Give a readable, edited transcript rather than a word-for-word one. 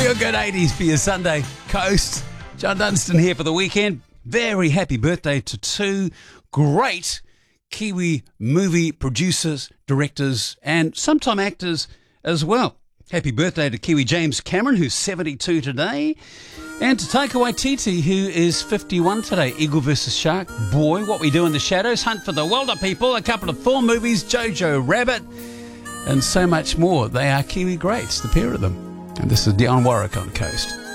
Feel good 80s for your Sunday coast. John Dunstan here for the weekend. Very happy birthday to two great Kiwi movie producers, directors, and sometime actors as well. Happy birthday to Kiwi James Cameron, who's 72 today, and to Taika Waititi, who is 51 today. Eagle vs. Shark, Boy, What We Do in the Shadows, Hunt for the Wilder People, a couple of Thor movies, Jojo Rabbit, and so much more. They are Kiwi greats, the pair of them. And this is Dion Warwick on Coast.